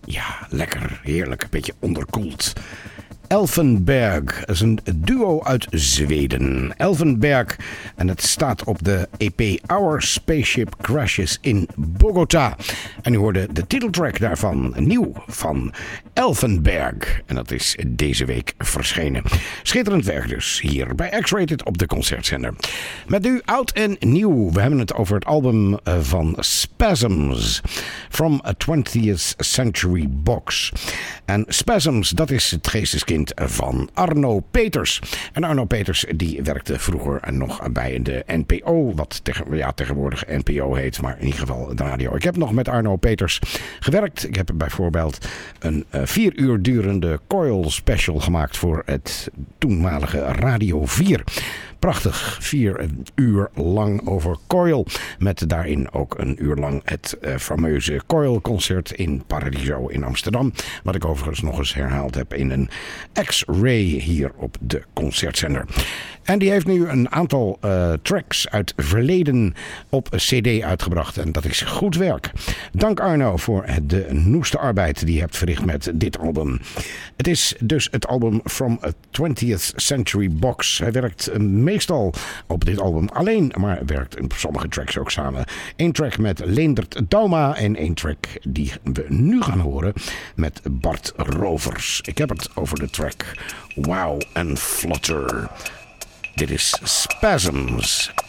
Ja, lekker, heerlijk, een beetje onderkoeld. Elfenberg is een duo uit Zweden. Elfenberg, en het staat op de EP Our Spaceship Crashes in Bogota. En u hoorde de titeltrack daarvan, nieuw van Elfenberg. En dat is deze week verschenen. Schitterend werk dus, hier bij X-Rated op de Concertzender. Met u oud en nieuw. We hebben het over het album van Spasms. From a 20th Century Box. En Spasms, dat is het geesteskind van Arno Peters. En Arno Peters die werkte vroeger nog bij de NPO, wat tegenwoordig NPO heet, maar in ieder geval de radio. Ik heb nog met Arno Peters gewerkt. Ik heb bijvoorbeeld een 4 uur durende Coil special gemaakt voor het toenmalige Radio 4. Prachtig, 4 uur lang over Coil. Met daarin ook een uur lang het fameuze Coil-concert in Paradiso in Amsterdam. Wat ik overigens nog eens herhaald heb in een X-Ray hier op de Concertzender. En die heeft nu een aantal tracks uit verleden op CD uitgebracht. En dat is goed werk. Dank Arno voor de noeste arbeid die je hebt verricht met dit album. Het is dus het album From a 20th Century Box. Hij werkt meestal op dit album alleen, maar werkt in sommige tracks ook samen. 1 track met Leendert Dauma en 1 track die we nu gaan horen met Bart Rovers. Ik heb het over de track Wow and Flutter. Dit is Spasms.